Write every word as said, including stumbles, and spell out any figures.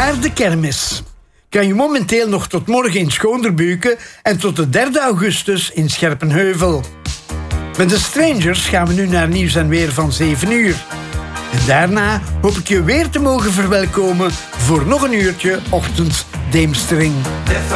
Vandaar de kermis. Kan je momenteel nog tot morgen in Schoonderbuken en tot de derde augustus in Scherpenheuvel. Met de Strangers gaan we nu naar nieuws en weer van zeven uur. En daarna hoop ik je weer te mogen verwelkomen voor nog een uurtje ochtend Deemstering.